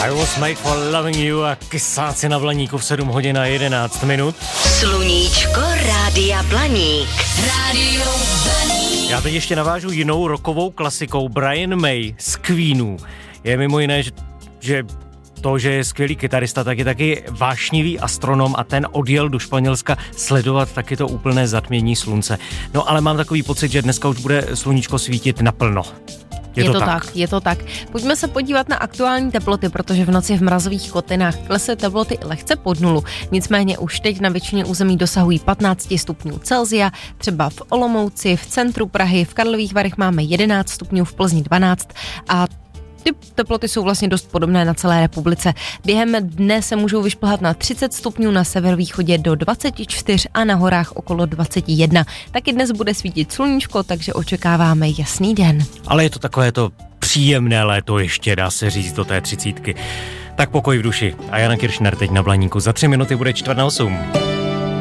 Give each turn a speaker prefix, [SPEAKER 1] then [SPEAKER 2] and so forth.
[SPEAKER 1] I was made for loving you a kysáci na Blaníku v 7 hodin a 11 minut.
[SPEAKER 2] Sluníčko Rádia Blaník. Rádio Blaník.
[SPEAKER 1] Já teď ještě navážu jinou rockovou klasikou Brian May z Queenů. Je mimo jiné, že to, že je skvělý kytarista, tak je taky vášnivý astronom a ten odjel do Španělska sledovat taky to úplné zatmění slunce. No ale mám takový pocit, že dneska už bude sluníčko svítit naplno.
[SPEAKER 3] Je to tak. Pojďme se podívat na aktuální teploty, protože v noci v mrazových kotinách klesly teploty lehce pod nulu. Nicméně už teď na většině území dosahují 15 stupňů Celsia, třeba v Olomouci, v centru Prahy, v Karlových Varech máme 11 stupňů, v Plzni 12 a ty teploty jsou vlastně dost podobné na celé republice. Během dne se můžou vyšplhat na 30 stupňů, na severovýchodě do 24 a na horách okolo 21. Taky dnes bude svítit sluníčko, takže očekáváme jasný den.
[SPEAKER 1] Ale je to takové to příjemné léto ještě, dá se říct, do té 30. Tak pokoj v duši. A Jana Kiršner teď na Blaníku. Za 3 minuty bude 7:45.